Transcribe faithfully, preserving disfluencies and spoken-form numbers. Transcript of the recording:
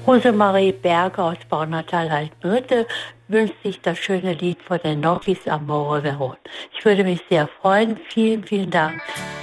Rosemarie Berger aus Baunatal-Altenritte wünscht sich das schöne Lied von den Nokis Amore Veron. Ich würde mich sehr freuen. Vielen, vielen Dank.